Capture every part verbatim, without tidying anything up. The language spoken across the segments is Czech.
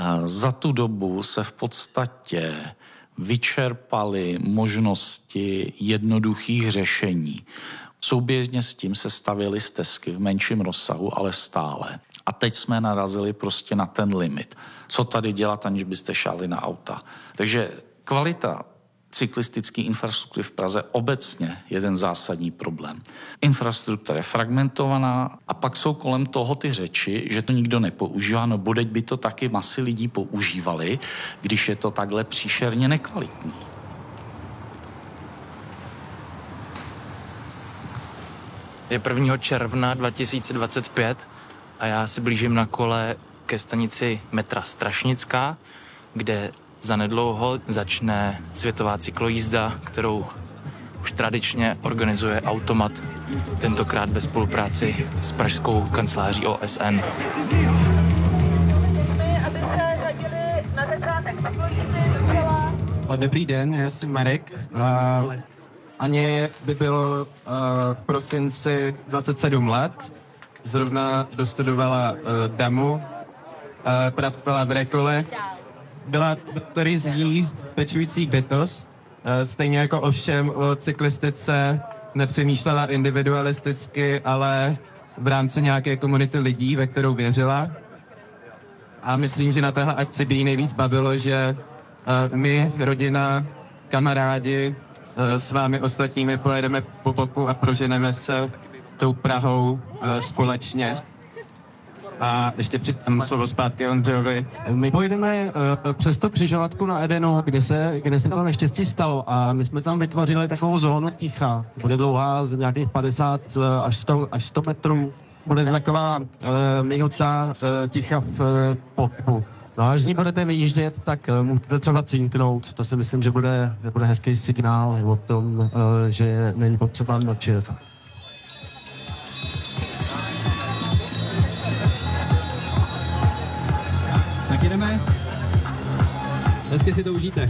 Za tu dobu se v podstatě vyčerpaly možnosti jednoduchých řešení. Souběžně s tím se stavěly stezky v menším rozsahu, ale stále. A teď jsme narazili prostě na ten limit. Co tady dělat, aniž byste šáli na auta. Takže kvalita cyklistické infrastruktury v Praze obecně jeden zásadní problém. Infrastruktura je fragmentovaná a pak jsou kolem toho ty řeči, že to nikdo nepoužívá, no bodeď by to taky masy lidí používali, když je to takhle příšerně nekvalitní. Je prvního června dva tisíce dvacet pět a já se blížím na kole ke stanici metra Strašnická, kde zanedlouho začne světová cyklojízda, kterou už tradičně organizuje Automat, tentokrát ve spolupráci s pražskou kanceláří O S N. Dobrý den, já jsem Marek. Uh, Aně by bylo uh, v prosinci dvacet sedm let. Zrovna dostudovala uh, damu, uh, pracovala v Rekole. Byla doktorizní pečující bytost, uh, stejně jako ovšem o cyklistice nepřemýšlela individualisticky, ale v rámci nějaké komunity lidí, ve kterou věřila. A myslím, že na téhle akci by jí nejvíc bavilo, že uh, my, rodina, kamarádi, uh, s vámi ostatními pojedeme po boku a proženeme se tou Prahou uh, společně. A ještě přidám slovo zpátky Ondřejovi. My pojedeme uh, přes to křižovatku na Edenu, kde se, kde se to neštěstí stalo a my jsme tam vytvořili takovou zónu ticha. Bude dlouhá z nějakých padesát až sto, až sto metrů. Bude taková uh, mihotná uh, ticha v uh, pohybu. No a až z ní budete vyjíždět, tak uh, můžete třeba cinknout. To si myslím, že bude, že bude hezký signál o tom, uh, že není potřeba mlčet. Tak jdeme. Hezky si to užijte.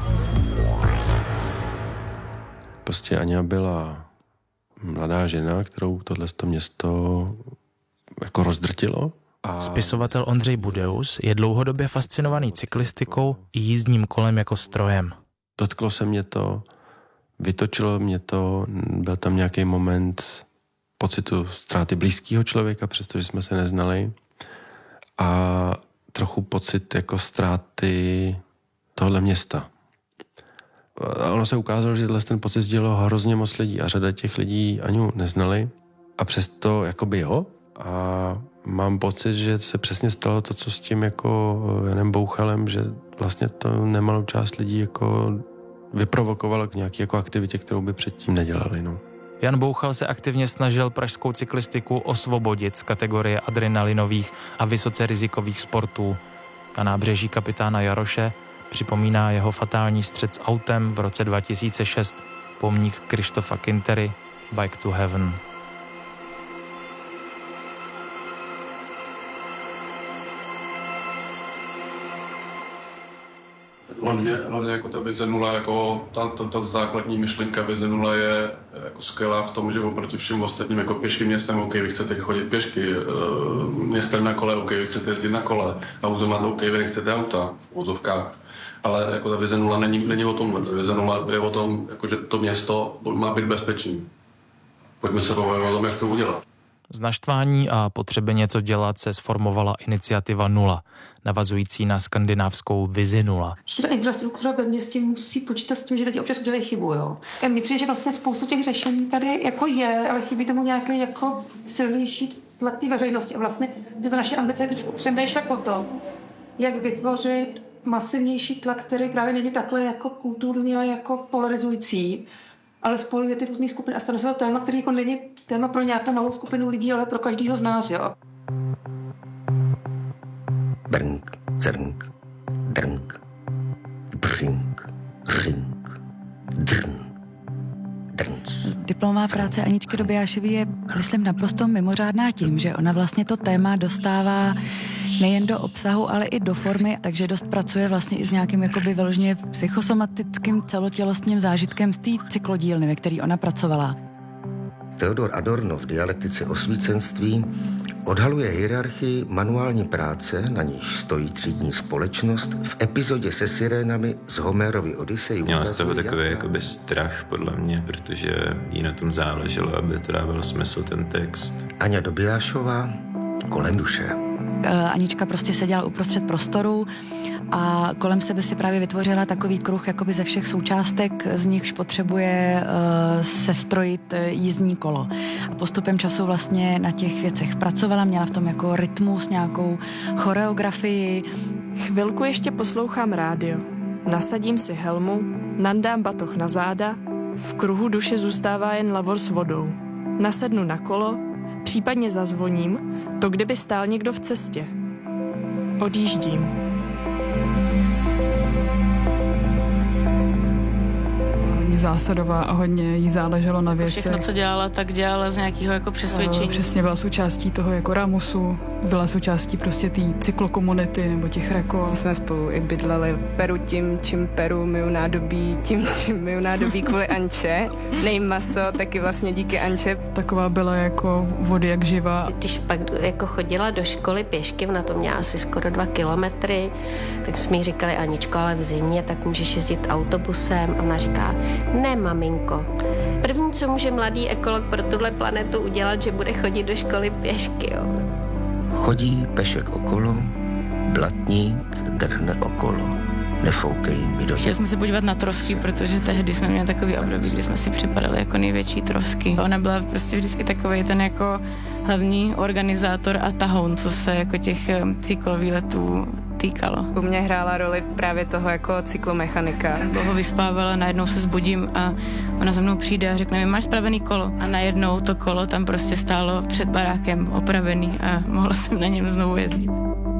Prostě Aňa byla mladá žena, kterou tohleto město jako rozdrtilo. A... Spisovatel Ondřej Budeus je dlouhodobě fascinovaný cyklistikou i jízdním kolem jako strojem. Dotklo se mě to, vytočilo mě to, byl tam nějaký moment pocitu ztráty blízkého člověka, přestože jsme se neznali. A trochu pocit jako ztráty tohle města. A ono se ukázalo, že ten pocit sdělilo hrozně moc lidí a řada těch lidí Aňu neznali a přesto jakoby jo. A mám pocit, že se přesně stalo to, co s tím jako Janem Bouchalem, že vlastně to nemalou část lidí jako vyprovokovalo k nějaké jako aktivitě, kterou by předtím nedělali. No. Jan Bouchal se aktivně snažil pražskou cyklistiku osvobodit z kategorie adrenalinových a vysoce rizikových sportů. Na nábřeží kapitána Jaroše připomíná jeho fatální střet s autem v roce dva tisíce šest pomník Krištofa Kintery Bike to Heaven. Hlavně, hlavně jako ta vize nula, jako ta, ta, ta základní myšlenka vize nula je jako skvělá v tom, že oproti všem ostatním jako pěšky městem, OK, vy chcete chodit pěšky, městem na kole, OK, vy chcete jezdit na kole, automat, OK, vy nechcete auta v úzovkách. Ale jako ta vize nula není, není o tom, vize nula je o tom, jako, že to město má být bezpečný. Pojďme se pobavit o tom, jak to udělat. Z naštvání a potřeby něco dělat se sformovala iniciativa Nula, navazující na skandinávskou vizi nula. Že ta infrastruktura ve městě musí počítat s tím, že lidi občas udělají chybu, jo. Mně přijde, že vlastně spoustu těch řešení tady jako je, ale chybí tomu nějaký jako silnější tlak té veřejnosti. A vlastně, že ta naše ambice je trošku přemýšlet o tom, jak vytvořit masivnější tlak, který právě není takhle jako kulturní a jako polarizující, ale spojuje ty různé skupiny a stane se to téma, který jako není téma pro nějakou malou skupinu lidí, ale pro každýho z nás, jo. Brnk, crnk, drnk, brink, rink, drn, drnc. Diplomová práce Aničky Dobijášové je, myslím, naprosto mimořádná tím, že ona vlastně to téma dostává nejen do obsahu, ale i do formy, takže dost pracuje vlastně i s nějakým jakoby vyloženě psychosomatickým celotělostním zážitkem z té cyklodílny, ve který ona pracovala. Theodor Adorno v dialektice osvícenství odhaluje hierarchii manuální práce, na níž stojí třídní společnost, v epizodě se sirénami z Homérovy Odyssey. Měla z toho takový jakoby strach, podle mě, protože jí na tom záleželo, aby to dávalo smysl, ten text. Aňa Dobijášová, Kolem duše. Anička prostě seděla uprostřed prostoru a kolem sebe si právě vytvořila takový kruh jakoby ze všech součástek, z nichž potřebuje uh, sestrojit jízdní kolo. A postupem času vlastně na těch věcech pracovala, měla v tom jako rytmus, nějakou choreografii. Chvilku ještě poslouchám rádio. Nasadím si helmu, nandám batoh na záda, v kruhu duše zůstává jen lavor s vodou. Nasednu na kolo, případně zazvoním, to kdyby stál někdo v cestě. Odjíždím. Hodně zásadová a hodně jí záleželo na věci. Všechno, co dělala, tak dělala z nějakého jako přesvědčení. Přesně, byla součástí toho jako Ramusu, byla součástí prostě té cyklokomunity nebo těch rekol. Jsme spolu i bydleli. Peru tím, čím peru, miju nádobí, tím, čím miju nádobí kvůli Anče. Nejím maso, taky vlastně díky Anče. Taková byla jako vody jak živá. Když pak jako chodila do školy pěšky, na to měla asi skoro dva kilometry, tak jsme jí říkali, Aničko, ale v zimě, tak můžeš jezdit autobusem. A ona říká, ne, maminko. První, co může mladý ekolog pro tuhle planetu udělat, že bude chodit do školy pěšky, jo. Chodí pešek okolo, blatník drhne okolo. Nefoukej mi do Chtěli jsme se podívat na trosky, protože tehdy jsme měli takový období, kdy jsme si připadali jako největší trosky. Ona byla prostě vždycky takový ten jako hlavní organizátor a tahoun, co se jako těch cyklovýletů týkalo. U mě hrála roli právě toho jako cyklomechanika. Dlouho vyspávala, najednou se zbudím a ona za mnou přijde a řekne mi, máš spravený kolo. A najednou to kolo tam prostě stálo před barákem opravený a mohla jsem na něm znovu jezdit.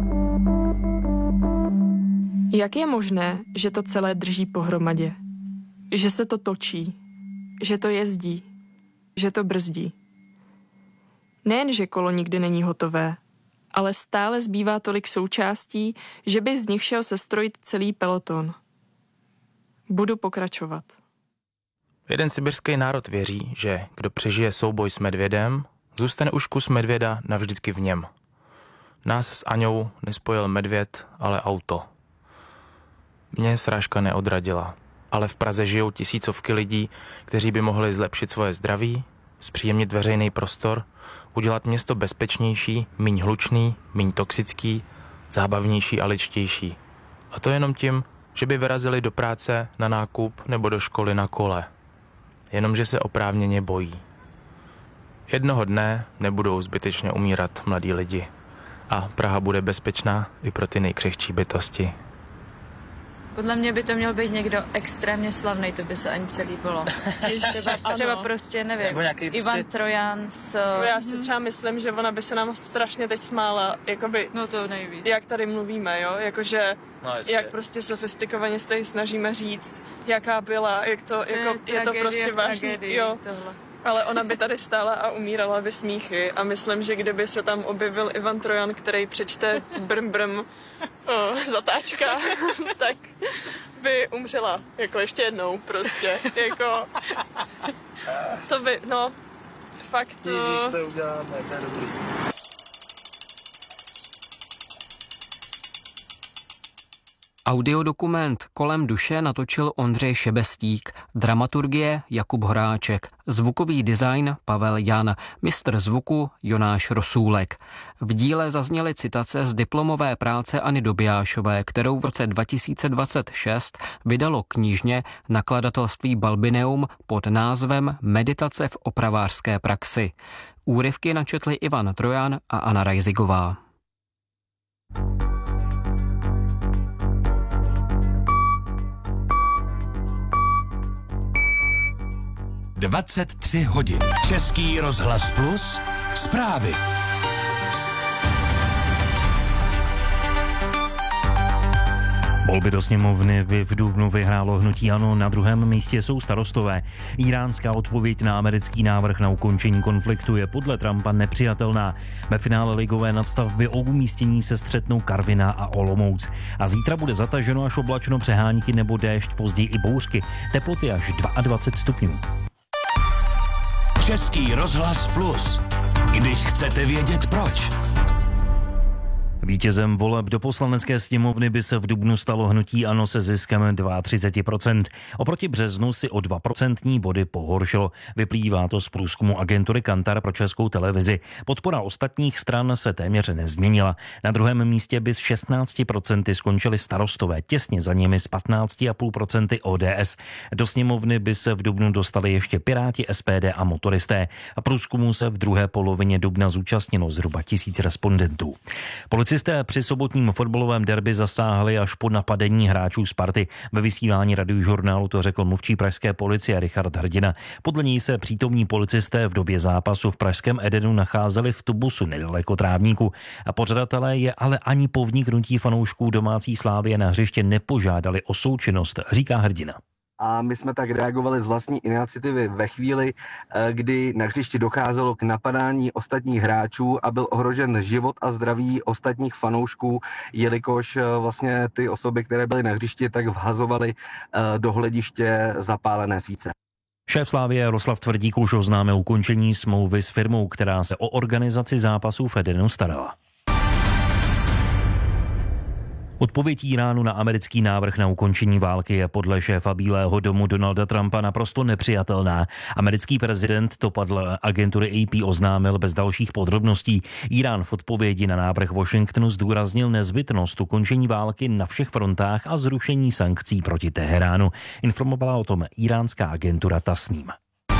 Jak je možné, že to celé drží pohromadě? Že se to točí, že to jezdí, že to brzdí. Nejen, že kolo nikdy není hotové, ale stále zbývá tolik součástí, že by z nich šel sestrojit celý peloton. Budu pokračovat. Jeden sibirský národ věří, že kdo přežije souboj s medvědem, zůstane už kus medvěda navždycky v něm. Nás s Aňou nespojil medvěd, ale auto. Mě srážka neodradila, ale v Praze žijou tisícovky lidí, kteří by mohli zlepšit svoje zdraví, zpříjemnit veřejný prostor, udělat město bezpečnější, míň hlučný, míň toxický, zábavnější a ličtější. A to jenom tím, že by vyrazili do práce, na nákup nebo do školy na kole. Jenomže se oprávněně bojí. Jednoho dne nebudou zbytečně umírat mladí lidi. A Praha bude bezpečná i pro ty nejkřehčí bytosti. Podle mě by to měl být někdo extrémně slavný, to by se ani celý líbilo. třeba, třeba prostě, nevím, Ivan prostě... Trojan s... No, já si třeba myslím, že ona by se nám strašně teď smála, jakoby... No to nejvíc. Jak tady mluvíme, jo, jakože... No, jak prostě sofistikovaně se tady snažíme říct, jaká byla, jak to, to jako, je, je to prostě vážný, jo. Tohle. Ale ona by tady stála a umírala ve smíchy a myslím, že kdyby se tam objevil Ivan Trojan, který přečte brm brm oh, zatáčka, tak by umřela, jako ještě jednou prostě, jako to by, no, fakt. Ježíš, to uděláme, to je dobrý. Audiodokument Kolem duše natočil Ondřej Šebestík, dramaturgie Jakub Horáček, zvukový design Pavel Jan, mistr zvuku Jonáš Rosůlek. V díle zazněly citace z diplomové práce Anny Dobijášové, kterou v roce dva tisíce dvacet šest vydalo knižně nakladatelství Balbineum pod názvem Meditace v opravářské praxi. Úryvky načetli Ivan Trojan a Anna Rajzigová. dvacet tři hodin. Český rozhlas plus, zprávy. Volby do sněmovny by v dubnu vyhrálo hnutí ANO, na druhém místě jsou Starostové. Iránská odpověď na americký návrh na ukončení konfliktu je podle Trumpa nepřijatelná. Ve finále ligové nadstavby o umístění se střetnou Karviná a Olomouc. A zítra bude zataženo až oblačno, přehánky nebo déšť, později i bouřky. Teploty až dvacet dva stupňů. Český rozhlas Plus. Když chcete vědět proč. Vítězem voleb do Poslanecké sněmovny by se v dubnu stalo hnutí ANO se ziskem třicet dva procent. Oproti březnu si o dva procentní body pohoršilo. Vyplývá to z průzkumu agentury Kantar pro Českou televizi. Podpora ostatních stran se téměř nezměnila. Na druhém místě by s šestnáct procent skončili Starostové, těsně za nimi s patnáct celá pět procent O D S. Do sněmovny by se v dubnu dostali ještě Piráti, S P D a motoristé. A průzkumu se v druhé polovině dubna zúčastnilo zhruba tisíc respondentů. Policisté při sobotním fotbalovém derby zasáhli až po napadení hráčů Sparty. Ve vysílání Radiožurnálu to řekl mluvčí pražské policie Richard Hrdina. Podle něj se přítomní policisté v době zápasu v pražském Edenu nacházeli v tubusu nedaleko Trávníku. A pořadatelé je ale ani po vniknutí fanoušků domácí Slávie na hřiště nepožádali o součinnost, říká Hrdina. A my jsme tak reagovali z vlastní iniciativy ve chvíli, kdy na hřišti docházelo k napadání ostatních hráčů a byl ohrožen život a zdraví ostatních fanoušků, jelikož vlastně ty osoby, které byly na hřišti, tak vhazovaly do hlediště zapálené svíce. Šéf Slávie Jaroslav Tvrdík už oznámil ukončení smlouvy s firmou, která se o organizaci zápasů v Edenu starala. Odpověď Íránu na americký návrh na ukončení války je podle šéfa Bílého domu Donalda Trumpa naprosto nepřijatelná. Americký prezident to podle agentury A P oznámil bez dalších podrobností. Írán v odpovědi na návrh Washingtonu zdůraznil nezbytnost ukončení války na všech frontách a zrušení sankcí proti Teheránu. Informovala o tom iránská agentura Tasnim.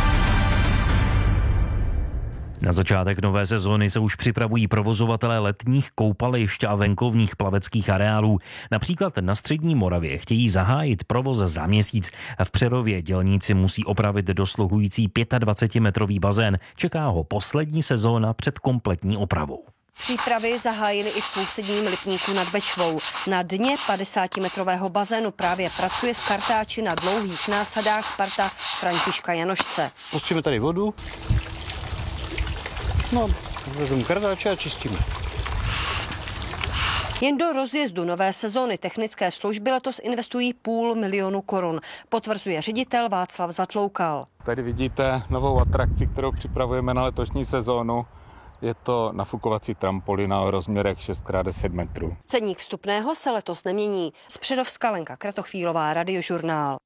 Na začátek nové sezóny se už připravují provozovatelé letních koupališť a venkovních plaveckých areálů. Například na Střední Moravě chtějí zahájit provoz za měsíc. V Přerově dělníci musí opravit dosluhující dvacetimetrový bazén. Čeká ho poslední sezóna před kompletní opravou. Přípravy zahájili i v sousedním Lipníku nad Bečvou. Na dně padesátimetrového bazénu právě pracuje s kartáči na dlouhých násadách parta Františka Janošce. Pustíme tady vodu. No, vezmu kartáče a čistíme. Jen do rozjezdu nové sezóny technické služby letos investují půl milionu korun, potvrzuje ředitel Václav Zatloukal. Tady vidíte novou atrakci, kterou připravujeme na letošní sezónu. Je to nafukovací trampolína o rozměrech šest krát deset metrů. Ceník vstupného se letos nemění. Z Přerovska Lenka Kratochvílová, Radiožurnál.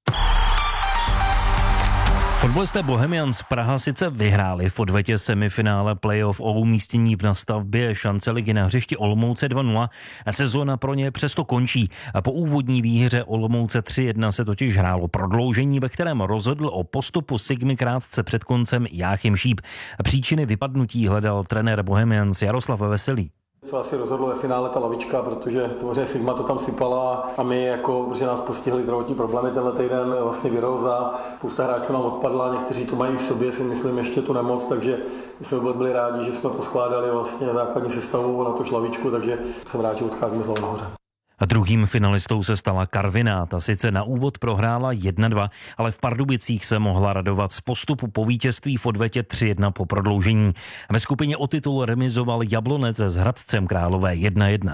Fotbalisté Bohemians Praha sice vyhráli v odvetě semifinále playoff o umístění v nastavbě šance ligy na hřišti Olomouce dva nula a sezóna pro ně přesto končí. A po úvodní výhře Olomouce tři jedna se totiž hrálo prodloužení, ve kterém rozhodl o postupu Sigmy krátce před koncem Jáchym Šíp. Příčiny vypadnutí hledal trenér Bohemians Jaroslav Veselý. Co asi rozhodlo ve finále ta lavička, protože samozřejmě Sigma to tam sypala a my, jako, protože nás postihly zdravotní problémy tenhle týden, vlastně viróza, spousta hráčů nám odpadla, někteří tu mají v sobě, si myslím, ještě tu nemoc, takže my jsme vůbec byli rádi, že jsme poskládali vlastně základní sestavu na tu lavičku, takže jsem rád, že odcházíme znovu nahoře. A druhým finalistou se stala Karviná. Ta sice na úvod prohrála jedna dva, ale v Pardubicích se mohla radovat z postupu po vítězství v odvetě tři jedna po prodloužení. Ve skupině o titul remizoval Jablonec s Hradcem Králové jedna jedna.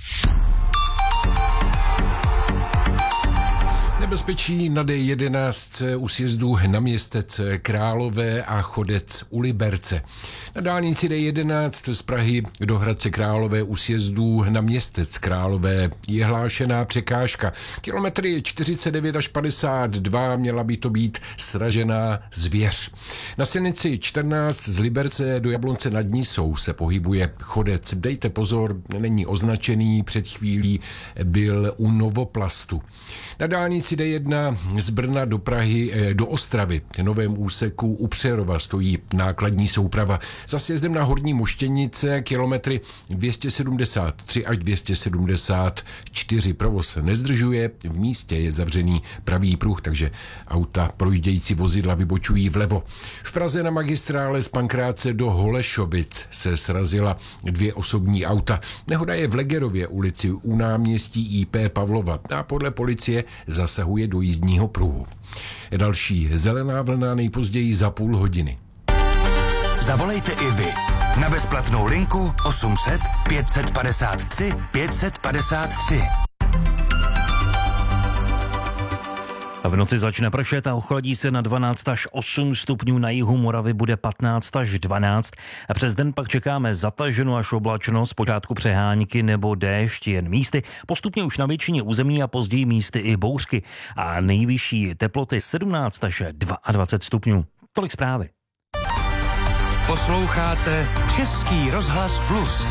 Nebezpečí na D jedenáct u sjezdu na Městec Králové a Chodec u Liberce. Na dálnici D jedenáct z Prahy do Hradce Králové u sjezdu na Městec Králové je hlášená překážka. Kilometry čtyřicet devět až padesát dva měla by to být sražená zvěř. Na silnici čtrnáct z Liberce do Jablonce nad Nisou se pohybuje Chodec. Dejte pozor, není označený, před chvílí byl u Novoplastu. Na dálnici D jedna z Brna do Prahy do Ostravy v novém úseku u Přerova stojí nákladní souprava. Za sjezdem na Horní Moštěnice kilometry dvě stě sedmdesát tři až dvě stě sedmdesát čtyři. Provoz nezdržuje, v místě je zavřený pravý pruh, takže auta projíždějící vozidla vybočují vlevo. V Praze na magistrále z Pankráce do Holešovic se srazila dvě osobní auta. Nehoda je v Legerově ulici u náměstí I P Pavlova a podle policie zasahuje do jízdního pruhu. Další zelená vlna nejpozději za půl hodiny. Zavolejte i vy na bezplatnou linku osm set pět padesát tři pět padesát tři. V noci začne pršet a ochladí se na dvanáct až osm stupňů, na jihu Moravy bude patnáct až dvanáct. A přes den pak čekáme zataženou až oblačnost, zpočátku přehánky nebo déšť jen místy, postupně už na většině území a později místy i bouřky. A nejvyšší teploty sedmnáct až dvacet dva stupňů. Tolik zprávy. Posloucháte Český rozhlas Plus.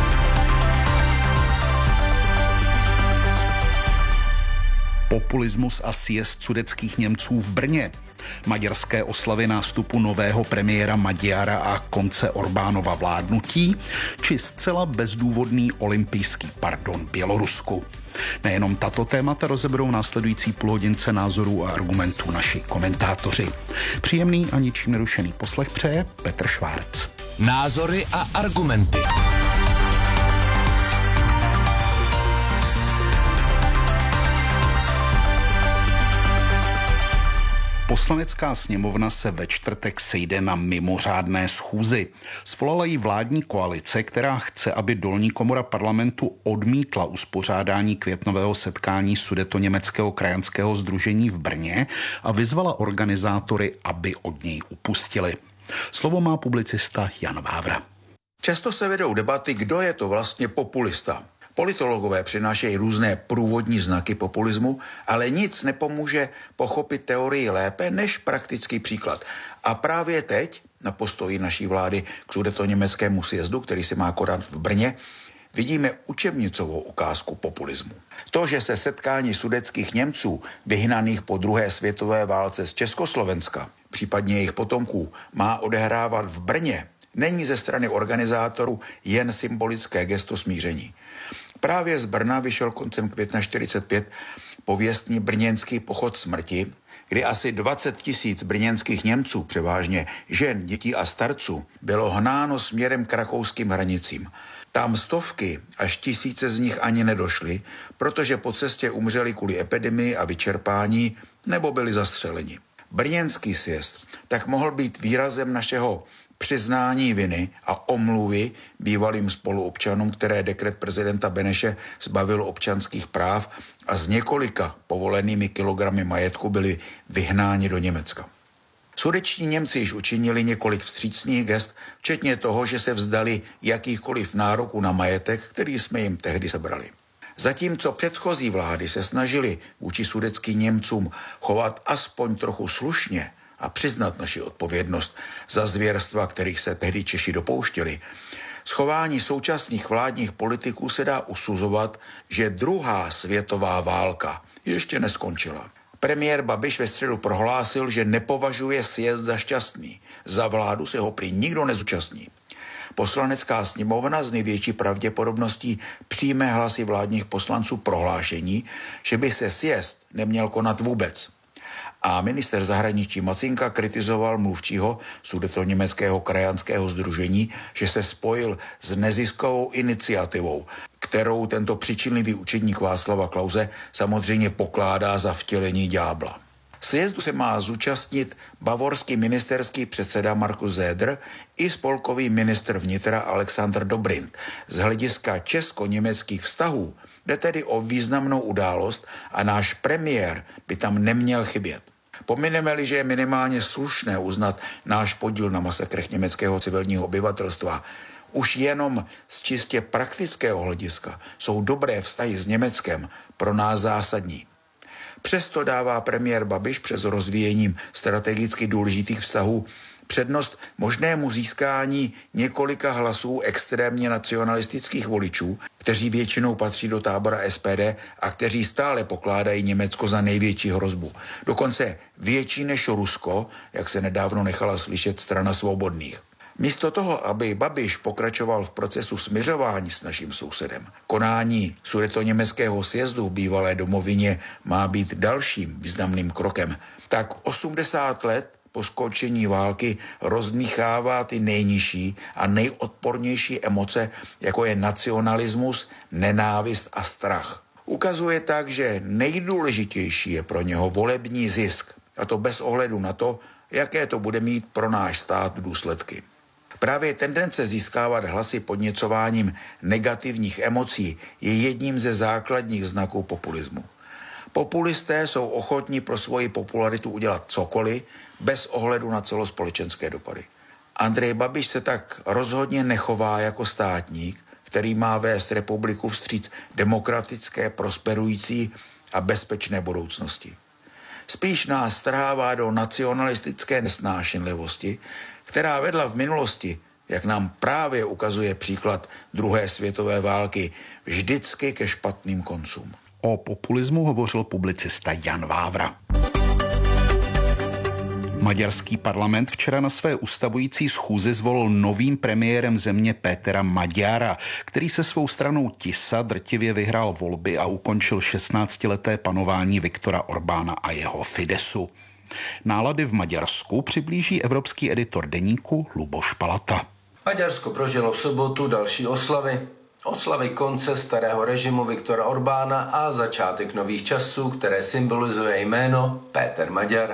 Populismus a sjezd sudetských Němců v Brně. Maďarské oslavy nástupu nového premiéra Maďara a konce Orbánova vládnutí, či zcela bezdůvodný olympijský pardon Bělorusku. Nejenom tato témata rozeberou následující půlhodince názorů a argumentů naši komentátoři. Příjemný a ničím nerušený poslech přeje Petr Švárc. Názory a argumenty. Poslanecká sněmovna se ve čtvrtek sejde na mimořádné schůzi. Svolala ji vládní koalice, která chce, aby dolní komora parlamentu odmítla uspořádání květnového setkání Sudetoněmeckého krajanského sdružení v Brně a vyzvala organizátory, aby od něj upustili. Slovo má publicista Jan Vávra. Často se vedou debaty, kdo je to vlastně populista. Politologové přinášejí různé průvodní znaky populismu, ale nic nepomůže pochopit teorii lépe než praktický příklad. A právě teď, na postoji naší vlády k sudetoněmeckému sjezdu, který se má konat v Brně, vidíme učebnicovou ukázku populismu. To, že se setkání sudetských Němců, vyhnaných po druhé světové válce z Československa, případně jejich potomků, má odehrávat v Brně, není ze strany organizátorů jen symbolické gesto smíření. Právě z Brna vyšel koncem května čtyřicet pět pověstný brněnský pochod smrti, kdy asi dvacet tisíc brněnských Němců, převážně žen, dětí a starců, bylo hnáno směrem k rakouským hranicím. Tam stovky až tisíce z nich ani nedošly, protože po cestě umřeli kvůli epidemii a vyčerpání nebo byli zastřeleni. Brněnský sjezd tak mohl být výrazem našeho přiznání viny a omluvy bývalým spoluobčanům, které dekret prezidenta Beneše zbavil občanských práv a z několika povolenými kilogramy majetku byli vyhnáni do Německa. Sudeční Němci již učinili několik vstřícných gest, včetně toho, že se vzdali jakýchkoliv nároků na majetek, který jsme jim tehdy sebrali. Zatímco předchozí vlády se snažili vůči sudeckým Němcům chovat aspoň trochu slušně a přiznat naši odpovědnost za zvěrstva, kterých se tehdy Češi dopouštěli, schování současných vládních politiků se dá usuzovat, že druhá světová válka ještě neskončila. Premiér Babiš ve středu prohlásil, že nepovažuje sjezd za šťastný. Za vládu se ho prý nikdo nezúčastní. Poslanecká sněmovna z největší pravděpodobností přijme hlasy vládních poslanců prohlášení, že by se sjezd neměl konat vůbec. A minister zahraničí Macinka kritizoval mluvčího Sudetoněmeckého krajanského sdružení, že se spojil s neziskovou iniciativou, kterou tento přičinlivý učedník Václava Klause samozřejmě pokládá za vtělení ďábla. Sjezdu se má zúčastnit bavorský ministerský předseda Markus Söder i spolkový ministr vnitra Alexander Dobrindt. Z hlediska česko-německých vztahů jde tedy o významnou událost a náš premiér by tam neměl chybět. Pomineme-li, že je minimálně slušné uznat náš podíl na masakrech německého civilního obyvatelstva, už jenom z čistě praktického hlediska jsou dobré vztahy s Německem pro nás zásadní. Přesto dává premiér Babiš přes rozvíjením strategicky důležitých vztahů přednost možnému získání několika hlasů extrémně nacionalistických voličů, kteří většinou patří do tábora S P D a kteří stále pokládají Německo za největší hrozbu. Dokonce větší než Rusko, jak se nedávno nechala slyšet strana svobodných. Místo toho, aby Babiš pokračoval v procesu smiřování s naším sousedem, konání sudetoněmeckého sjezdu v bývalé domovině má být dalším významným krokem, tak osmdesát let po skončení války rozmíchává ty nejnižší a nejodpornější emoce, jako je nacionalismus, nenávist a strach. Ukazuje tak, že nejdůležitější je pro něho volební zisk, a to bez ohledu na to, jaké to bude mít pro náš stát důsledky. Právě tendence získávat hlasy podněcováním negativních emocí je jedním ze základních znaků populismu. Populisté jsou ochotní pro svoji popularitu udělat cokoliv, bez ohledu na celospolečenské dopady. Andrej Babiš se tak rozhodně nechová jako státník, který má vést republiku vstříc demokratické, prosperující a bezpečné budoucnosti. Spíš nás strhává do nacionalistické nesnášenlivosti, která vedla v minulosti, jak nám právě ukazuje příklad druhé světové války, vždycky ke špatným koncům. O populismu hovořil publicista Jan Vávra. Maďarský parlament včera na své ustavující schůzi zvolil novým premiérem země Pétera Magyara, který se svou stranou Tisa drtivě vyhrál volby a ukončil šestnáctileté panování Viktora Orbána a jeho Fidesu. Nálady v Maďarsku přiblíží evropský editor deníku Luboš Palata. Maďarsko prožilo v sobotu další oslavy. Oslavy konce starého režimu Viktora Orbána a začátek nových časů, které symbolizuje jméno Péter Maďar.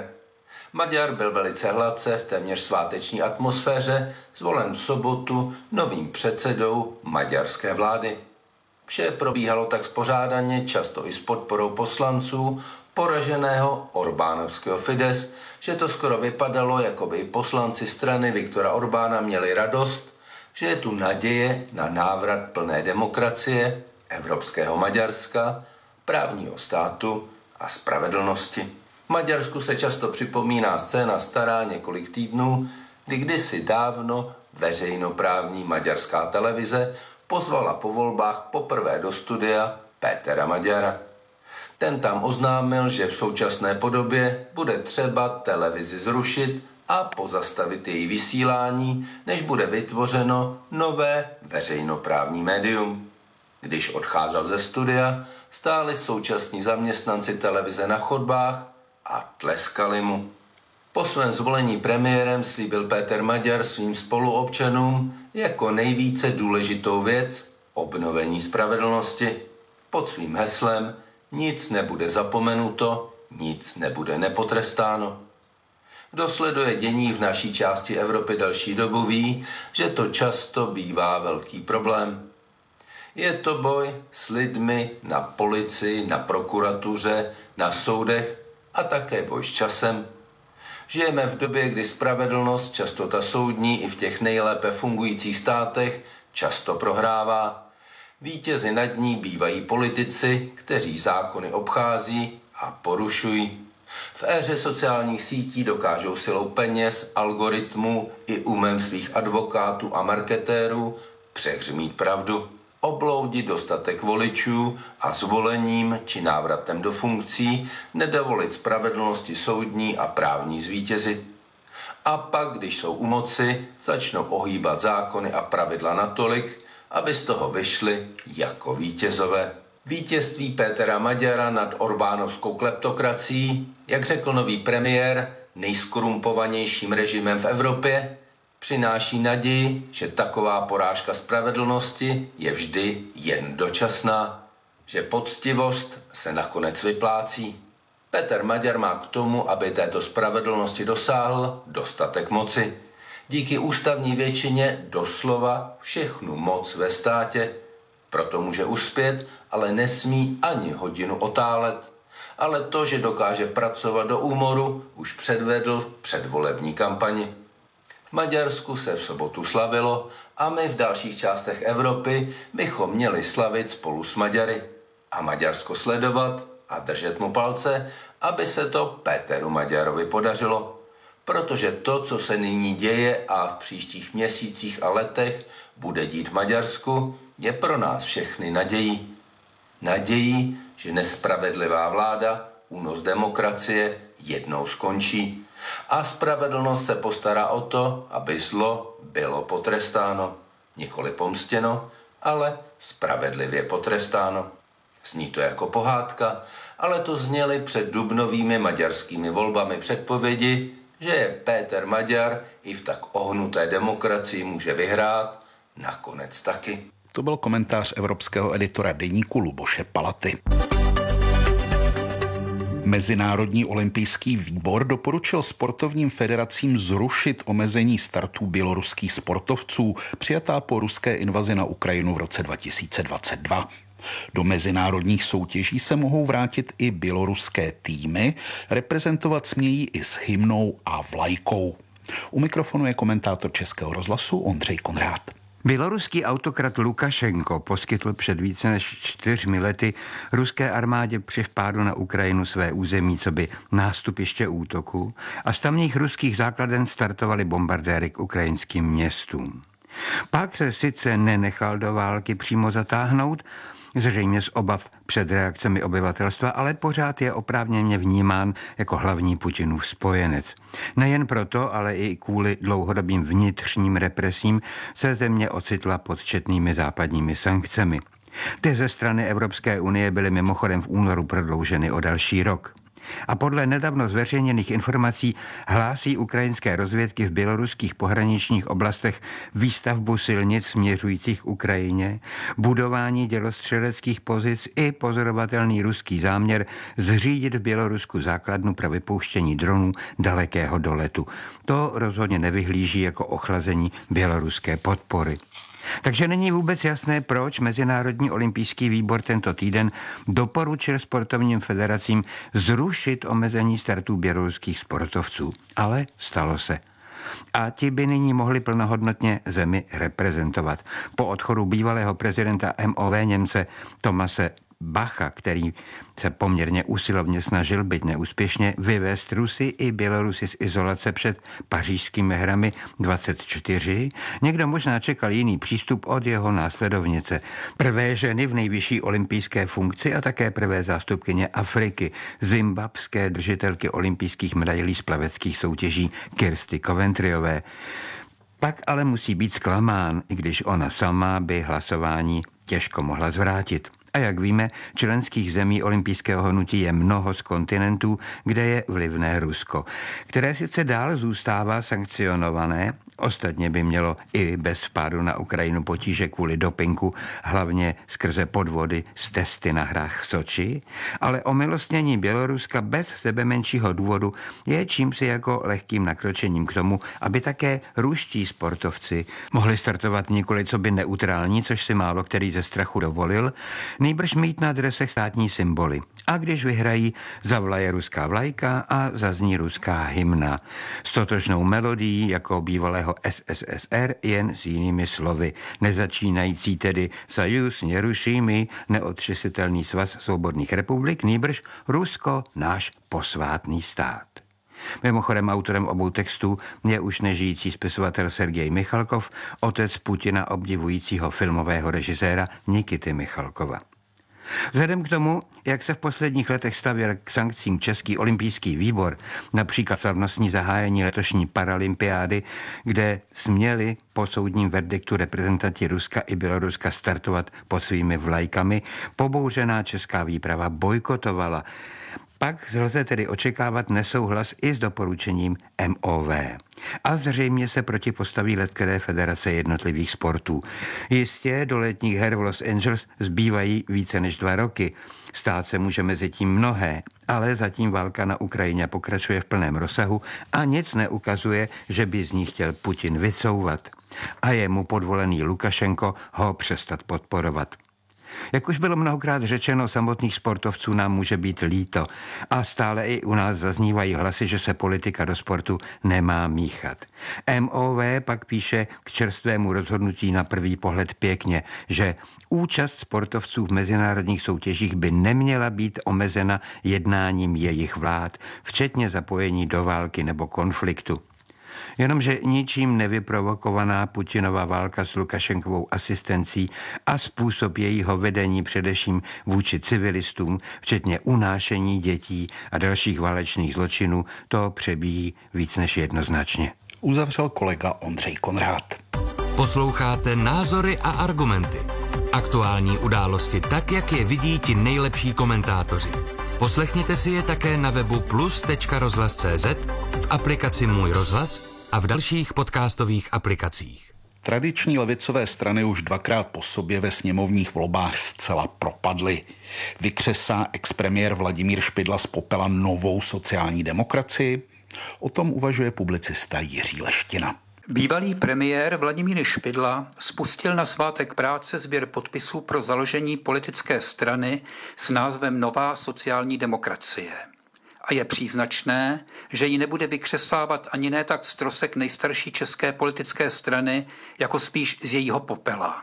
Maďar byl velice hladce v téměř sváteční atmosféře zvolen v sobotu novým předsedou maďarské vlády. Vše probíhalo tak spořádaně, často i s podporou poslanců poraženého orbánovského Fides, že to skoro vypadalo, jako by poslanci strany Viktora Orbána měli radost, že je tu naděje na návrat plné demokracie, evropského Maďarska, právního státu a spravedlnosti. V Maďarsku se často připomíná scéna stará několik týdnů, kdy kdysi dávno veřejnoprávní maďarská televize pozvala po volbách poprvé do studia Pétera Magyara. Ten tam oznámil, že v současné podobě bude třeba televizi zrušit a pozastavit její vysílání, než bude vytvořeno nové veřejnoprávní médium. Když odcházel ze studia, stáli současní zaměstnanci televize na chodbách a tleskali mu. Po svém zvolení premiérem slíbil Péter Maďar svým spoluobčanům jako nejvíce důležitou věc obnovení spravedlnosti. Pod svým heslem nic nebude zapomenuto, nic nebude nepotrestáno. Kdo sleduje dění v naší části Evropy další dobu ví, že to často bývá velký problém. Je to boj s lidmi na policii, na prokuratuře, na soudech a také boj s časem. Žijeme v době, kdy spravedlnost, často ta soudní i v těch nejlépe fungujících státech, často prohrává. Vítězi nad ní bývají politici, kteří zákony obchází a porušují. V éře sociálních sítí dokážou silou peněz, algoritmů i umem svých advokátů a marketérů přehřmít pravdu, obloudit dostatek voličů a zvolením či návratem do funkcí nedovolit spravedlnosti soudní a právní zvítězit. A pak, když jsou u moci, začnou ohýbat zákony a pravidla natolik, aby z toho vyšli jako vítězové. Vítězství Pétera Magyara nad orbánovskou kleptokracií, jak řekl nový premiér, nejskorumpovanějším režimem v Evropě, přináší naději, že taková porážka spravedlnosti je vždy jen dočasná, že poctivost se nakonec vyplácí. Péter Maďar má k tomu, aby této spravedlnosti dosáhl, dostatek moci. Díky ústavní většině doslova všechnu moc ve státě. Proto může uspět, ale nesmí ani hodinu otálet. Ale to, že dokáže pracovat do úmoru, už předvedl v předvolební kampani. V Maďarsku se v sobotu slavilo a my v dalších částech Evropy bychom měli slavit spolu s Maďary a Maďarsko sledovat a držet mu palce, aby se to Péteru Magyarovi podařilo. Protože to, co se nyní děje a v příštích měsících a letech bude dít v Maďarsku, je pro nás všechny nadějí. Nadějí, že nespravedlivá vláda, únos demokracie jednou skončí a spravedlnost se postará o to, aby zlo bylo potrestáno. Nikoli pomstěno, ale spravedlivě potrestáno. Zní to jako pohádka, ale to zněly před dubnovými maďarskými volbami předpovědi, že Péter Maďar i v tak ohnuté demokracii může vyhrát, nakonec taky. To byl komentář evropského editora deníku Luboše Palaty. Mezinárodní olympijský výbor doporučil sportovním federacím zrušit omezení startů běloruských sportovců přijatá po ruské invazi na Ukrajinu v roce dva tisíce dvacet dva. Do mezinárodních soutěží se mohou vrátit i běloruské týmy, reprezentovat smějí i s hymnou a vlajkou. U mikrofonu je komentátor Českého rozhlasu Ondřej Konrád. Běloruský autokrat Lukašenko poskytl před více než čtyřmi lety ruské armádě při vpádu na Ukrajinu své území coby nástupiště útoku a z tamních ruských základen startovaly bombardéry k ukrajinským městům. Pak se sice nenechal do války přímo zatáhnout, zřejmě z obav před reakcemi obyvatelstva, ale pořád je oprávněně vnímán jako hlavní Putinův spojenec. Nejen proto, ale i kvůli dlouhodobým vnitřním represím se země ocitla pod četnými západními sankcemi. Ty ze strany Evropské unie byly mimochodem v únoru prodlouženy o další rok. A podle nedávno zveřejněných informací hlásí ukrajinské rozvědky v běloruských pohraničních oblastech výstavbu silnic směřujících k Ukrajině, budování dělostřeleckých pozic i pozorovatelný ruský záměr zřídit v Bělorusku základnu pro vypouštění dronů dalekého doletu. To rozhodně nevyhlíží jako ochlazení běloruské podpory. Takže není vůbec jasné, proč Mezinárodní olympijský výbor tento týden doporučil sportovním federacím zrušit omezení startů běloruských sportovců. Ale stalo se. A ti by nyní mohli plnohodnotně zemi reprezentovat. Po odchodu bývalého prezidenta M O V Němce Tomase Bacha, který se poměrně usilovně snažil, byť neúspěšně, vyvést Rusy i Bělorusy z izolace před pařížskými hrami dvacet čtyři, někdo možná čekal jiný přístup od jeho následovnice. Prvé ženy v nejvyšší olympijské funkci a také prvé zástupkyně Afriky, zimbabské držitelky olympijských medailí z plaveckých soutěží Kirsty Coventryové. Pak ale musí být zklamán, i když ona sama by hlasování těžko mohla zvrátit. A jak víme, členských zemí olympijského hnutí je mnoho z kontinentů, kde je vlivné Rusko, které sice dál zůstává sankcionované, ostatně by mělo i bez vpádu na Ukrajinu potíže kvůli dopingu, hlavně skrze podvody z testy na hrách v Soči, ale omilostnění Běloruska bez sebe menšího důvodu je čímsi jako lehkým nakročením k tomu, aby také ruští sportovci mohli startovat nikoli co by neutrální, což si málo který ze strachu dovolil, nejbrž mít na dresech státní symboly. A když vyhrají, zavlaje ruská vlajka a zazní ruská hymna. S totožnou melodií jako bývalého S S S R, jen s jinými slovy. Nezačínající tedy Sajus nerušími, neotřesitelný svaz svobodných republik, nýbrž Rusko, náš posvátný stát. Mimochodem autorem obou textů je už nežijící spisovatel Sergej Michalkov, otec Putina obdivujícího filmového režiséra Nikity Michalkova. Vzhledem k tomu, jak se v posledních letech stavěl k sankcím Český olympijský výbor, například slavnostní zahájení letošní paralympiády, kde směli po soudním verdiktu reprezentanti Ruska i Běloruska startovat pod svými vlajkami, pobouřená česká výprava bojkotovala. Pak lze tedy očekávat nesouhlas i s doporučením M O V. A zřejmě se proti postaví letkové federace jednotlivých sportů. Jistě do letních her v Los Angeles zbývají více než dva roky. Stát se může mezi tím mnohé, ale zatím válka na Ukrajině pokračuje v plném rozsahu a nic neukazuje, že by z ní chtěl Putin vycouvat. A je mu podvolený Lukašenko ho přestat podporovat. Jak už bylo mnohokrát řečeno, samotných sportovců nám může být líto a stále i u nás zaznívají hlasy, že se politika do sportu nemá míchat. M O V pak píše k čerstvému rozhodnutí na první pohled pěkně, že účast sportovců v mezinárodních soutěžích by neměla být omezena jednáním jejich vlád, včetně zapojení do války nebo konfliktu. Jenomže ničím nevyprovokovaná Putinova válka s Lukašenkovou asistencí a způsob jejího vedení především vůči civilistům, včetně unášení dětí a dalších válečných zločinů, to přebíjí víc než jednoznačně. Uzavřel kolega Ondřej Konrád. Posloucháte Názory a argumenty. Aktuální události tak, jak je vidí ti nejlepší komentátoři. Poslechněte si je také na webu plus tečka rozhlas tečka cé zet, v aplikaci Můj rozhlas a v dalších podcastových aplikacích. Tradiční levicové strany už dvakrát po sobě ve sněmovních volbách zcela propadly. Vykřesá expremiér Vladimír Špidla z popela novou sociální demokracii? O tom uvažuje publicista Jiří Leština. Bývalý premiér Vladimír Špidla spustil na svátek práce sběr podpisů pro založení politické strany s názvem Nová sociální demokracie. A je příznačné, že ji nebude vykřesávat ani ne tak strosek nejstarší české politické strany, jako spíš z jejího popela.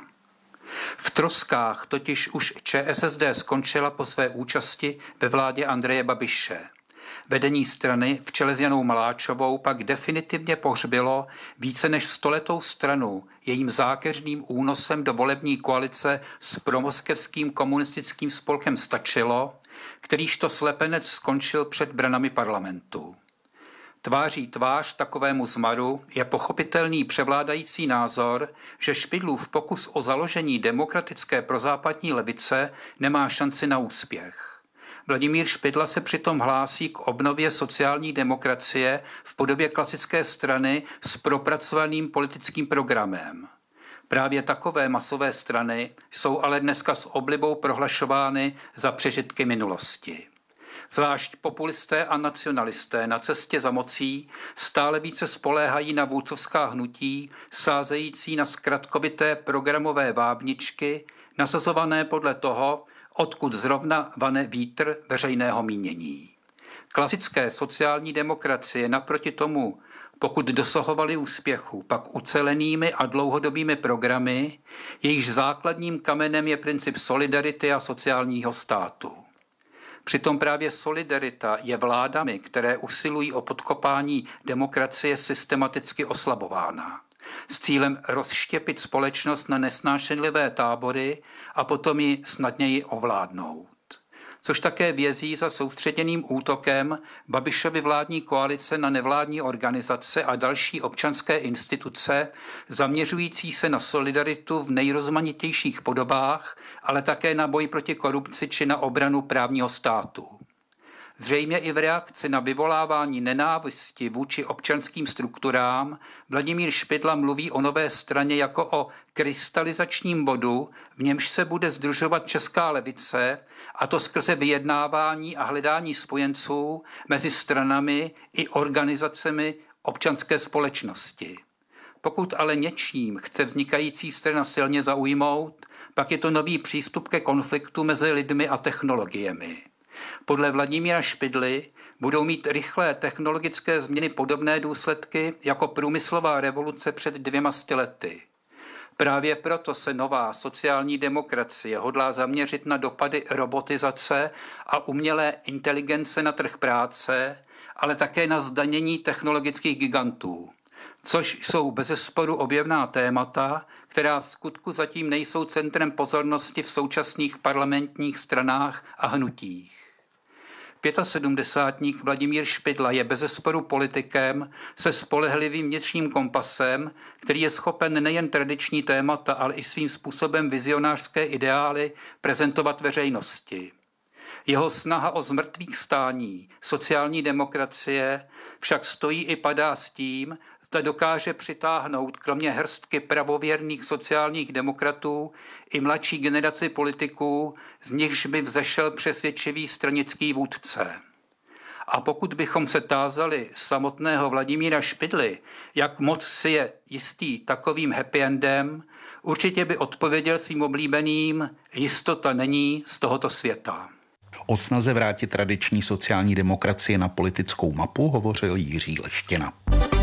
V troskách totiž už ČSSD skončila po své účasti ve vládě Andreje Babiše. Vedení strany v čele s Janou Maláčovou pak definitivně pohřbilo více než stoletou stranu jejím zákeřným únosem do volební koalice s promoskevským komunistickým spolkem Stačilo, kterýž to slepenec skončil před branami parlamentu. Tváří tvář takovému zmaru je pochopitelný převládající názor, že Špidlův pokus o založení demokratické prozápadní levice nemá šanci na úspěch. Vladimír Špidla se přitom hlásí k obnově sociální demokracie v podobě klasické strany s propracovaným politickým programem. Právě takové masové strany jsou ale dneska s oblibou prohlašovány za přežitky minulosti. Zvlášť populisté a nacionalisté na cestě za mocí stále více spoléhají na vůdcovská hnutí, sázející na zkratkovité programové vábničky, nasazované podle toho, odkud zrovna vane vítr veřejného mínění. Klasické sociální demokracie naproti tomu, pokud dosahovaly úspěchu, pak ucelenými a dlouhodobými programy, jejichž základním kamenem je princip solidarity a sociálního státu. Přitom právě solidarita je vládami, které usilují o podkopání demokracie, systematicky oslabována s cílem rozštěpit společnost na nesnášenlivé tábory a potom ji snadněji ovládnout. Což také vězí za soustředěným útokem Babišovy vládní koalice na nevládní organizace a další občanské instituce, zaměřující se na solidaritu v nejrozmanitějších podobách, ale také na boj proti korupci či na obranu právního státu. Zřejmě i v reakci na vyvolávání nenávisti vůči občanským strukturám Vladimír Špidla mluví o nové straně jako o krystalizačním bodu, v němž se bude sdružovat česká levice, a to skrze vyjednávání a hledání spojenců mezi stranami i organizacemi občanské společnosti. Pokud ale něčím chce vznikající strana silně zaujmout, pak je to nový přístup ke konfliktu mezi lidmi a technologiemi. Podle Vladimíra Špidly budou mít rychlé technologické změny podobné důsledky jako průmyslová revoluce před dvěma sty lety. Právě proto se nová sociální demokracie hodlá zaměřit na dopady robotizace a umělé inteligence na trh práce, ale také na zdanění technologických gigantů, což jsou bezesporu objevná témata, která v skutku zatím nejsou centrem pozornosti v současných parlamentních stranách a hnutích. sedmdesátník Vladimír Špidla je bezesporu politikem se spolehlivým vnitřním kompasem, který je schopen nejen tradiční témata, ale i svým způsobem vizionářské ideály prezentovat veřejnosti. Jeho snaha o zmrtvých stání sociální demokracie však stojí i padá s tím, zda dokáže přitáhnout kromě hrstky pravověrných sociálních demokratů i mladší generaci politiků, z nichž by vzešel přesvědčivý stranický vůdce. A pokud bychom se tázali samotného Vladimíra Špidly, jak moc si je jistý takovým happy endem, určitě by odpověděl svým oblíbeným: jistota není z tohoto světa. O snaze vrátit tradiční sociální demokracie na politickou mapu hovořil Jiří Leština.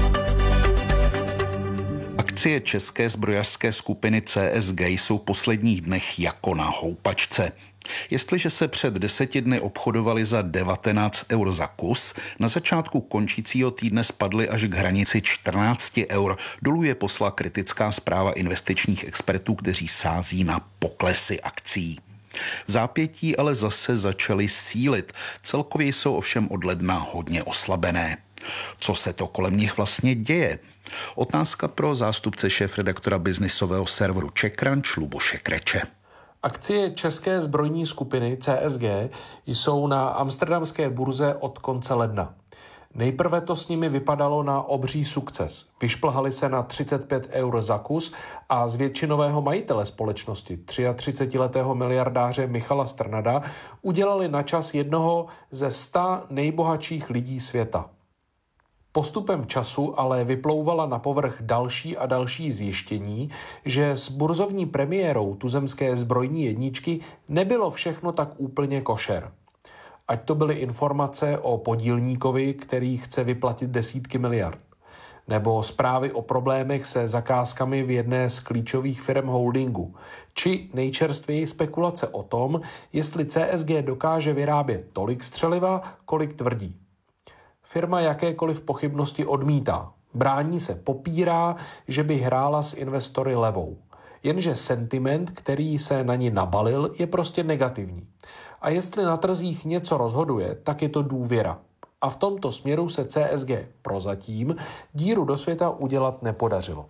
Akcie české zbrojařské skupiny C S G jsou v posledních dnech jako na houpačce. Jestliže se před deseti dny obchodovali za devatenáct eur za kus, na začátku končícího týdne spadly až k hranici čtrnáct eur. Dolů je poslala kritická zpráva investičních expertů, kteří sází na poklesy akcí. V zápětí ale zase začaly sílit. Celkově jsou ovšem od ledna hodně oslabené. Co se to kolem nich vlastně děje? Otázka pro zástupce šéfredaktora biznisového serveru CzechCrunch Luboše Kreče. Akcie české zbrojní skupiny C S G jsou na amsterdamské burze od konce ledna. Nejprve to s nimi vypadalo na obří sukces. Vyšplhali se na třicet pět eur za kus a z většinového majitele společnosti, třiatřicetiletého miliardáře Michala Strnada, udělali na čas jednoho ze sta nejbohatších lidí světa. Postupem času ale vyplouvala na povrch další a další zjištění, že s burzovní premiérou tuzemské zbrojní jedničky nebylo všechno tak úplně košer. Ať to byly informace o podílníkovi, který chce vyplatit desítky miliard, nebo zprávy o problémech se zakázkami v jedné z klíčových firm holdingu, či nejčerstvěji spekulace o tom, jestli C S G dokáže vyrábět tolik střeliva, kolik tvrdí. Firma jakékoliv pochybnosti odmítá. Brání se, popírá, že by hrála s investory levou. Jenže sentiment, který se na ní nabalil, je prostě negativní. A jestli na trzích něco rozhoduje, tak je to důvěra. A v tomto směru se C S G prozatím díru do světa udělat nepodařilo.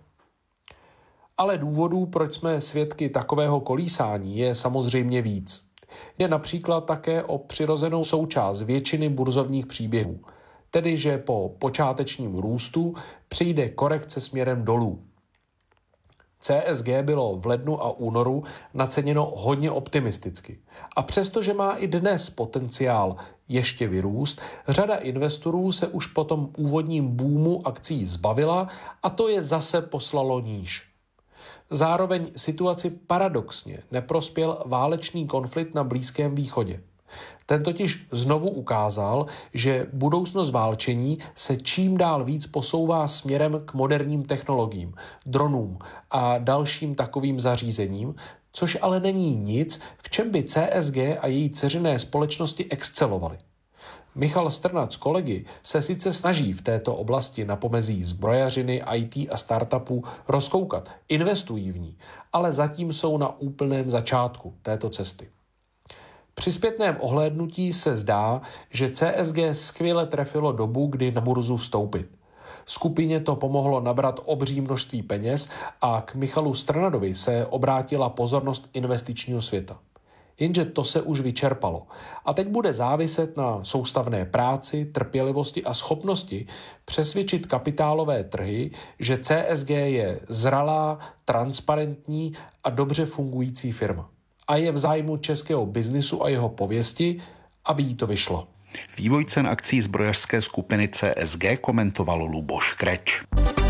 Ale důvodů, proč jsme svědky takového kolísání, je samozřejmě víc. Je například také o přirozenou součást většiny burzovních příběhů. Tedy, že po počátečním růstu přijde korekce směrem dolů. C S G bylo v lednu a únoru naceněno hodně optimisticky. A přestože má i dnes potenciál ještě vyrůst, řada investorů se už po tom úvodním boomu akcí zbavila a to je zase poslalo níž. Zároveň situaci paradoxně neprospěl válečný konflikt na Blízkém východě. Ten totiž znovu ukázal, že budoucnost válčení se čím dál víc posouvá směrem k moderním technologiím, dronům a dalším takovým zařízením, což ale není nic, v čem by C S G a její dceřiné společnosti excelovaly. Michal Strnad s kolegy se sice snaží v této oblasti na pomezí zbrojařiny, I T a startupů rozkoukat, investují v ní, ale zatím jsou na úplném začátku této cesty. Při zpětném ohlédnutí se zdá, že C S G skvěle trefilo dobu, kdy na burzu vstoupit. Skupině to pomohlo nabrat obří množství peněz a k Michalu Strnadovi se obrátila pozornost investičního světa. Jenže to se už vyčerpalo. A teď bude záviset na soustavné práci, trpělivosti a schopnosti přesvědčit kapitálové trhy, že C S G je zralá, transparentní a dobře fungující firma. A je v zájmu českého biznisu a jeho pověsti, aby jí to vyšlo. Vývoj cen akcí zbrojařské skupiny C S G komentoval Luboš Kreč.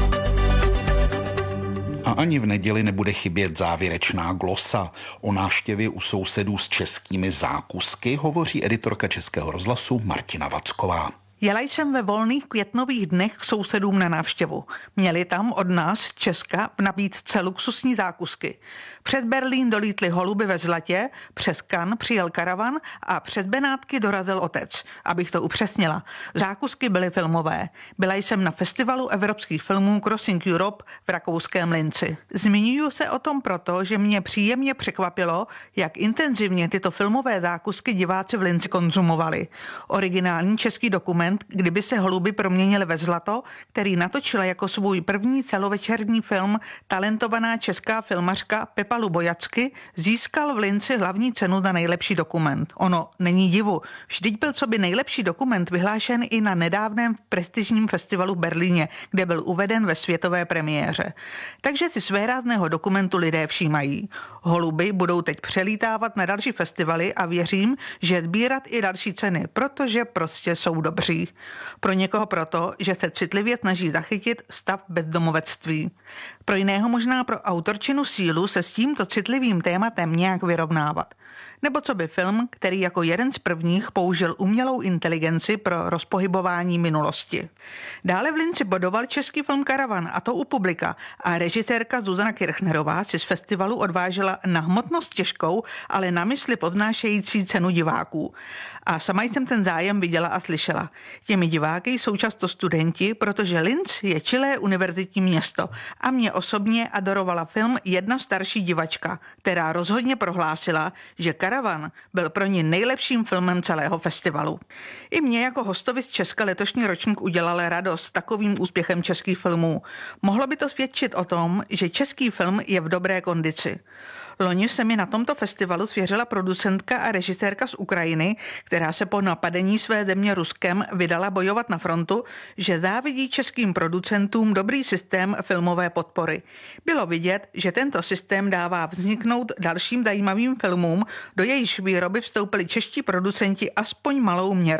A ani v neděli nebude chybět závěrečná glosa. O návštěvě u sousedů s českými zákusky hovoří editorka Českého rozhlasu Martina Vacková. Jela jsem ve volných květnových dnech k sousedům na návštěvu. Měli tam od nás z Česka v nabídce luxusní zákusky. Před Berlín dolítly holuby ve zlatě, přes Cannes přijel karavan a před Benátky dorazil otec. Abych to upřesnila. Zákusky byly filmové. Byla jsem na festivalu evropských filmů Crossing Europe v rakouském Linci. Zmiňuji se o tom proto, že mě příjemně překvapilo, jak intenzivně tyto filmové zákusky diváci v Linci konzumovali. Originální český dokument Kdyby se holuby proměnily ve zlato, který natočila jako svůj první celovečerní film talentovaná česká filmařka Pepa Lubojacky, získal v Linci hlavní cenu za nejlepší dokument. Ono není divu, vždyť byl coby nejlepší dokument vyhlášen i na nedávném prestižním festivalu v Berlíně, kde byl uveden ve světové premiéře. Takže si svérázného dokumentu lidé všímají. Holuby budou teď přelítávat na další festivaly a věřím, že sbírat i další ceny, protože prostě jsou dobří. Pro někoho proto, že se citlivě snaží zachytit stav bezdomovectví. Pro jiného možná pro autorčinu sílu se s tímto citlivým tématem nějak vyrovnávat. Nebo co by film, který jako jeden z prvních použil umělou inteligenci pro rozpohybování minulosti. Dále v Linci bodoval český film Karavan, a to u publika, a režisérka Zuzana Kirchnerová si z festivalu odvážela na hmotnost těžkou, ale na mysli povznášející cenu diváků. A sama jsem ten zájem viděla a slyšela. Těmi diváky jsou často studenti, protože Linz je čilé univerzitní město a mě osobně adorovala film jedna starší divačka, která rozhodně prohlásila, že Karavan byl pro ní nejlepším filmem celého festivalu. I mě jako hostovi z Česka letošní ročník udělal radost takovým úspěchem českých filmů. Mohlo by to svědčit o tom, že český film je v dobré kondici. Loni se mi na tomto festivalu svěřila producentka a režisérka z Ukrajiny, která se po napadení své země Ruskem vydala bojovat na frontu, že závidí českým producentům dobrý systém filmové podpory. Bylo vidět, že tento systém dává vzniknout dalším zajímavým filmům, do jejíž výroby vstoupili čeští producenti aspoň malou měrou.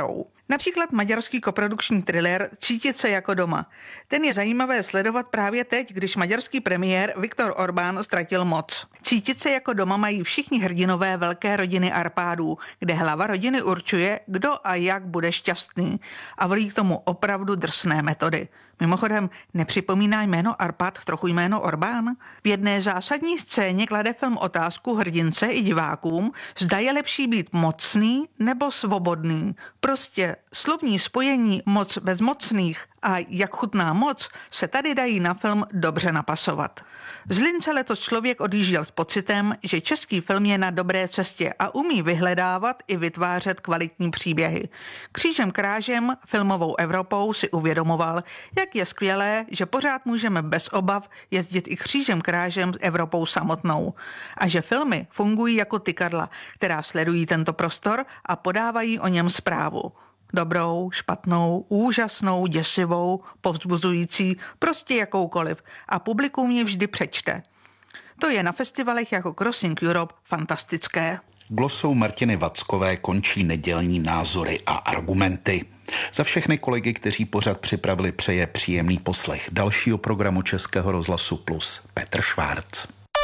Například maďarský koprodukční thriller Cítit se jako doma. Ten je zajímavé sledovat právě teď, když maďarský premiér Viktor Orbán ztratil moc. Cítit se jako doma mají všichni hrdinové velké rodiny Arpádů, kde hlava rodiny určuje, kdo a jak bude šťastný a volí k tomu opravdu drsné metody. Mimochodem, nepřipomíná jméno Arpád trochu jméno Orbán? V jedné zásadní scéně klade film otázku hrdince i divákům, zda je lepší být mocný nebo svobodný. Prostě slovní spojení moc bez mocných a jak chutná moc se tady dají na film dobře napasovat. Z Lince letos člověk odjížděl s pocitem, že český film je na dobré cestě a umí vyhledávat i vytvářet kvalitní příběhy. Křížem krážem filmovou Evropou si uvědomoval, jak je skvělé, že pořád můžeme bez obav jezdit i křížem krážem s Evropou samotnou. A že filmy fungují jako tykadla, která sledují tento prostor a podávají o něm zprávu. Dobrou, špatnou, úžasnou, děsivou, povzbuzující, prostě jakoukoliv. A publikum ji vždy přečte. To je na festivalech jako Crossing Europe fantastické. Glosou Martiny Vackové končí nedělní názory a argumenty. Za všechny kolegy, kteří pořad připravili, přeje příjemný poslech dalšího programu Českého rozhlasu Plus Petr Švárc.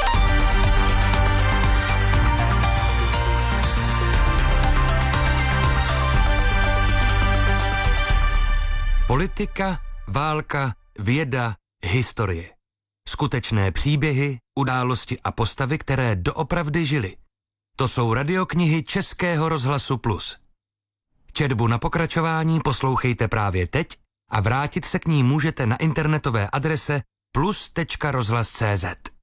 Politika, válka, věda, historie. Skutečné příběhy, události a postavy, které doopravdy žily. To jsou radioknihy Českého rozhlasu Plus. Četbu na pokračování poslouchejte právě teď a vrátit se k ní můžete na internetové adrese plus tečka rozhlas tečka cé zet.